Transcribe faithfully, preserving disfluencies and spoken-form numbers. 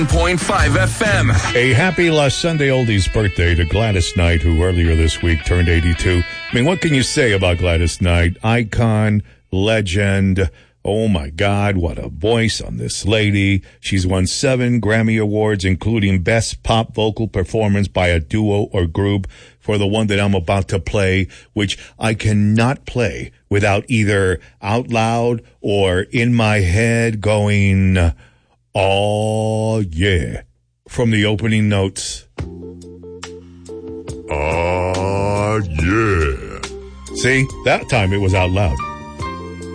point five F M. A happy last Sunday oldies birthday to Gladys Knight, who earlier this week turned eighty-two. I mean, what can you say about Gladys Knight? Icon, legend. Oh my God, what a voice on this lady. She's won seven Grammy Awards, including Best Pop Vocal Performance by a Duo or Group for the one that I'm about to play, which I cannot play without either out loud or in my head going, oh yeah, from the opening notes. Oh yeah. See, that time it was out loud.